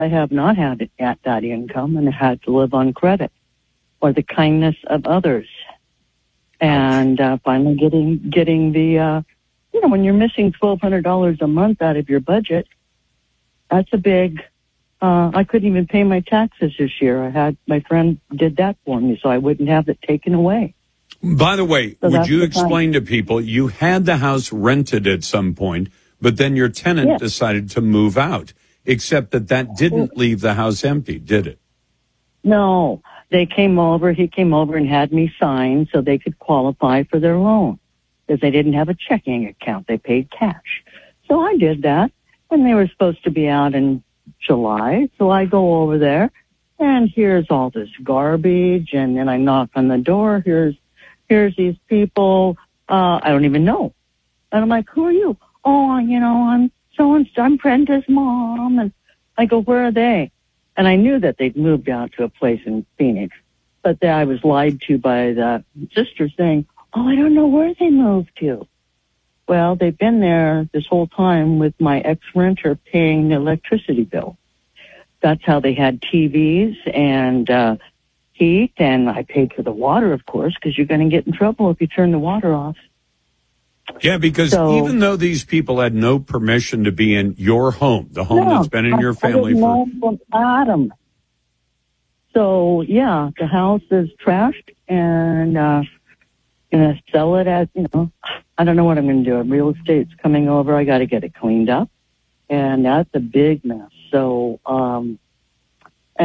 I have not had it at that income and had to live on credit or the kindness of others. And finally getting the, when you're missing $1,200 a month out of your budget, that's a big, I couldn't even pay my taxes this year. My friend did that for me so I wouldn't have it taken away. By the way, So would you explain to people, you had the house rented at some point, but then your tenant decided to move out, except that didn't leave the house empty, did it? No, he came over and had me sign so they could qualify for their loan because they didn't have a checking account. They paid cash. So I did that, and they were supposed to be out in July. So I go over there, and here's all this garbage, and then I knock on the door. Here's these people I don't even know. And I'm like, who are you? Oh, I'm so-and-so. I'm Brenda's mom. And I go, where are they? And I knew that they'd moved out to a place in Phoenix. But I was lied to by the sister saying, oh, I don't know where they moved to. Well, they've been there this whole time with my ex-renter paying the electricity bill. That's how they had TVs and heat, and I paid for the water, of course, because you're going to get in trouble if you turn the water off. Yeah, because even though these people had no permission to be in your home, the home that's been in your family from Adam. So, yeah, the house is trashed, and going to sell it as, I don't know what I'm going to do. Real estate's coming over. I got to get it cleaned up, and that's a big mess. So,